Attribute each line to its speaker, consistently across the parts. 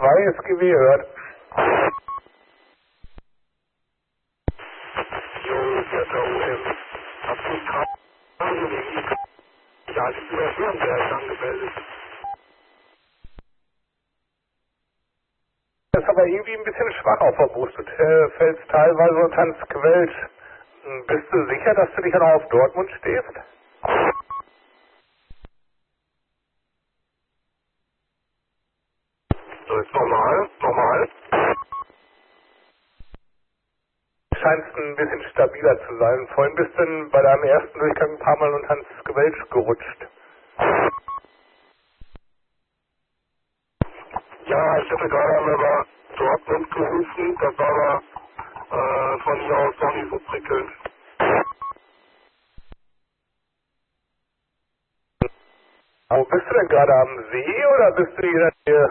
Speaker 1: 2 SGW hört.
Speaker 2: Jo, der OM. Hab mich gerade angelegt. Ja, ich bin über Nürnberg angemeldet.
Speaker 1: Das ist aber irgendwie ein bisschen schwach auf der Brust. Du fällst teilweise und tanzt gewellt. Bist du sicher, dass du dich noch auf Dortmund stehst?
Speaker 2: So, ist normal, normal.
Speaker 1: Scheinst ein bisschen stabiler zu sein. Vorhin bist du bei deinem ersten Durchgang ein paar Mal und tanzt gewellt gerutscht.
Speaker 2: Ja, ich hatte gerade einmal über Dortmund gerufen. Das war aber von hier aus noch nicht so prickelnd.
Speaker 1: Wo bist du denn gerade, am See oder bist du hier hier?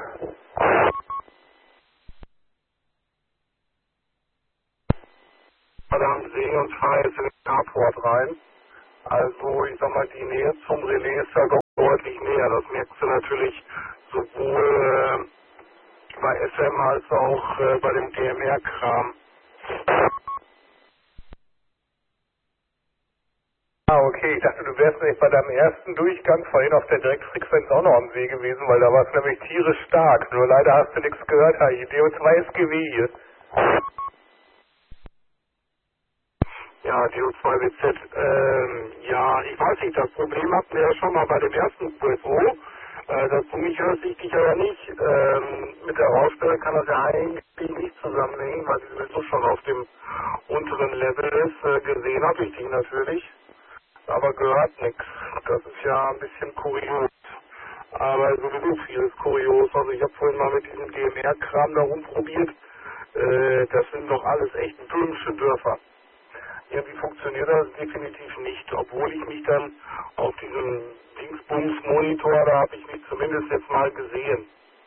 Speaker 2: Gerade am See und fahre jetzt in den Carport rein. Also, ich sag mal, die Nähe zum Relais ist ja doch deutlich näher. Das merkst du natürlich sowohl bei SM als auch bei dem DMR-Kram.
Speaker 1: Ah, okay. Ich dachte, du wärst nicht bei deinem ersten Durchgang vorhin auf der Direktfrequenz auch noch am See gewesen, weil da war es nämlich tierisch stark. Nur leider hast du nichts gehört, DO2 SGW hier.
Speaker 2: Ja, DO2WZ, ja, ich weiß nicht, das Problem hatten wir ja schon mal bei dem ersten QSO. Dass du mich hörst, ich dich aber nicht. Mit der Ausstellung kann das ja eigentlich nicht zusammenhängen, weil sie sowieso schon auf dem unteren Level ist. Gesehen habe ich dich natürlich, aber gehört nichts. Das ist ja ein bisschen kurios. Aber sowieso vieles kurios. Also ich habe vorhin mal mit diesem DMR-Kram da rumprobiert. Das sind doch alles echt böhmische Dörfer. Irgendwie funktioniert das definitiv nicht, obwohl ich mich dann auf diesem Dingsbums-Monitor, da habe ich mich zumindest jetzt mal gesehen.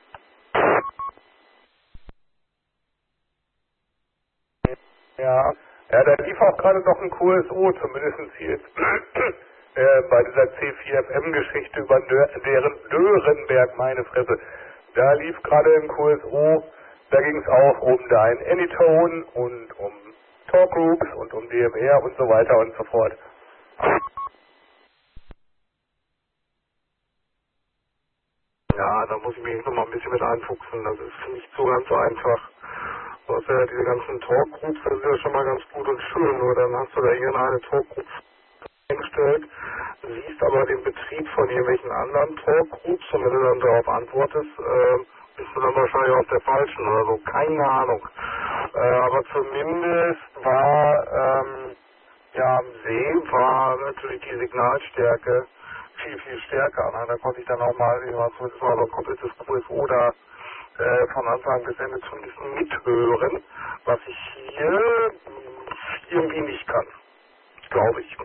Speaker 1: Ja, ja, da lief auch gerade noch ein QSO, zumindest hier jetzt bei dieser C4FM-Geschichte über deren Dörenberg, meine Fresse. Da lief gerade ein QSO, da ging es auch um dein Anytone und um Talkgroups und um DMR und so weiter und so fort.
Speaker 2: Ja, da muss ich mich noch mal ein bisschen mit einfuchsen. Das ist nicht so ganz so einfach. Du hast ja diese ganzen Talkgroups, das ist ja schon mal ganz gut und schön, nur dann hast du da irgendeine Talkgroup eingestellt, siehst aber den Betrieb von irgendwelchen anderen Talkgroups und wenn du dann darauf antwortest, bist du dann wahrscheinlich auf der falschen oder so, keine Ahnung. Aber zumindest war, ja, am See war natürlich die Signalstärke viel, viel stärker. Ne? Da konnte ich dann auch mal, zumindest mal so ein komplettes QSO da von Anfang bis Ende zumindest mithören, was ich hier irgendwie nicht kann, glaube ich.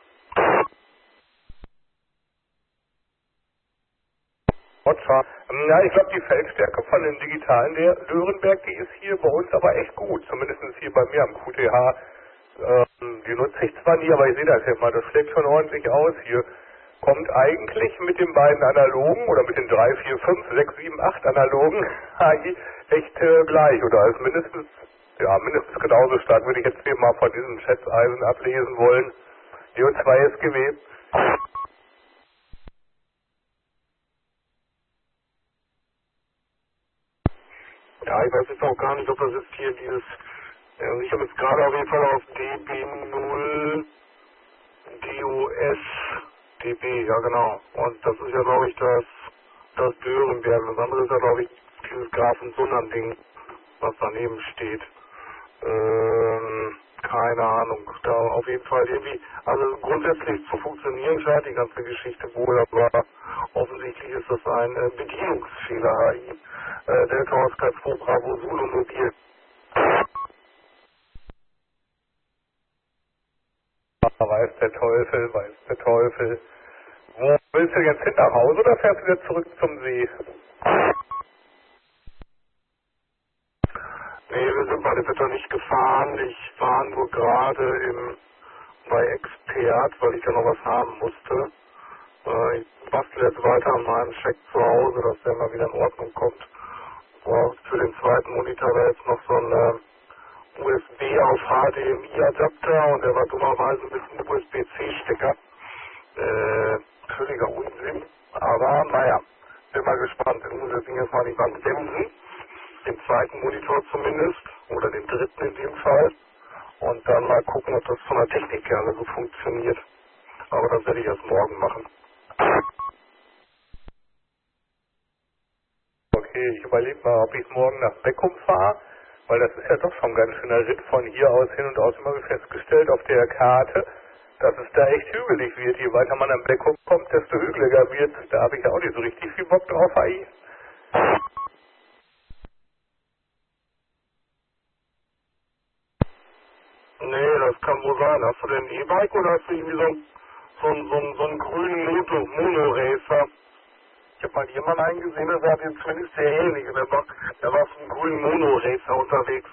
Speaker 1: Gotcha. Ja, ich glaube, die Feldstärke von dem digitalen Dörenberg, die ist hier bei uns aber echt gut. Zumindest hier bei mir am QTH. Die nutze ich zwar nie, aber ich sehe das ja mal. Das schlägt schon ordentlich aus hier. Kommt eigentlich mit den beiden analogen oder mit den 3, 4, 5, 6, 7, 8 analogen echt gleich. Oder ist mindestens, ja, mindestens genauso stark, würde ich jetzt hier mal von diesen Schätzeisen ablesen wollen. DO2 SGW.
Speaker 2: Ja, ich weiß jetzt auch gar nicht, ob das jetzt hier dieses, also ich habe jetzt gerade auf jeden Fall auf DB0 DOS DB, ja genau. Und das ist ja glaube ich das Dörenberg. Das andere ist ja glaube ich dieses Grafensundern-Ding, was daneben steht. Keine Ahnung. Da auf jeden Fall irgendwie, also grundsätzlich zu funktionieren scheint die ganze Geschichte wohl, aber offensichtlich ist das ein Bedienungsfehler. Delta Oscar 2 Bravo Zulu Mobil.
Speaker 1: Weiß der Teufel, weiß der Teufel. Wo willst du jetzt hin, nach Hause oder fährst du wieder zurück zum See?
Speaker 2: Nee, wir sind bei der Wetter nicht gefahren. Ich war nur gerade bei Expert, weil ich da noch was haben musste. Ich bastel jetzt weiter an meinem Check zu Hause, dass der mal wieder in Ordnung kommt. Für den zweiten Monitor war jetzt noch so ein USB auf HDMI-Adapter und der war dummerweise ein bisschen USB-C-Stecker. Völliger Unsinn. Aber naja, bin mal gespannt. Ich muss das Ding jetzt mal die Wand dämpfen. Den zweiten Monitor zumindest. Oder den dritten in dem Fall. Und dann mal gucken, ob das von der Technik her so funktioniert. Aber das werde ich erst morgen machen.
Speaker 1: Okay, ich überlege mal, ob ich morgen nach Beckum fahre, weil das ist ja doch schon ein ganz schöner Ritt von hier aus hin und aus, immer festgestellt auf der Karte, dass es da echt hügelig wird. Je weiter man am Beckum kommt, desto hügeliger wird. Da habe ich ja auch nicht so richtig viel Bock drauf, AI.
Speaker 2: Nee, das kann wohl sein. Hast du denn ein E-Bike oder hast du irgendwie so einen grünen Mono-Racer? Ich habe mal jemanden eingesehen, der sah den zumindest sehr ähnlich. Der war auf einem grünen Mono-Racer unterwegs.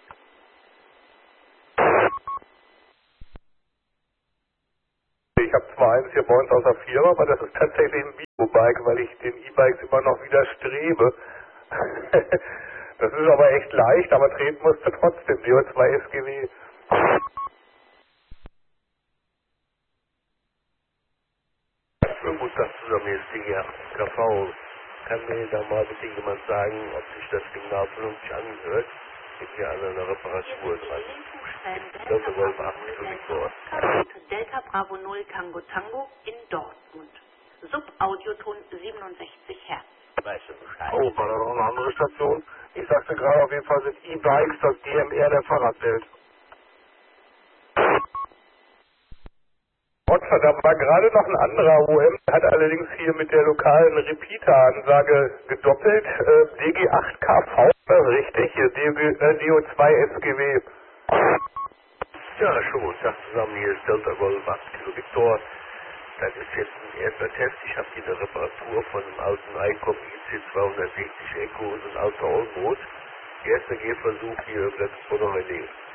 Speaker 1: Ich habe zwar eins hier bei uns aus der Firma, aber das ist tatsächlich ein Bio-Bike, weil ich den E-Bikes immer noch widerstrebe. Das ist aber echt leicht, aber treten musste trotzdem. CO2 SGW.
Speaker 3: Schönen guten Tag zusammen, hier ist Ding KV. Kann mir da mal bitte jemand sagen, ob sich das Ding da vernünftig anhört? Mit hier an einer Reparatur dran. Delta Golf 8 Victor.
Speaker 4: Delta Bravo 0 Tango Tango in Dortmund. Subaudioton 67 Hertz.
Speaker 3: Weißt du Bescheid?
Speaker 2: Oh, war da noch eine andere Station? Ich sagte gerade, auf jeden Fall sind E-Bikes das DMR der Fahrradwelt.
Speaker 1: Gottverdammt, war gerade noch ein anderer OM, hat allerdings hier mit der lokalen Repeater-Ansage gedoppelt. DG8KV, richtig, hier DO2 SGW.
Speaker 3: Ja, schönen guten Tag zusammen, hier ist Delta Golf 8 Victor. Das ist jetzt ein erster Test. Ich habe hier eine Reparatur von einem alten ICOM IC260 Echo und ein alter Allboot. Erster Gehversuch hier, das ist von der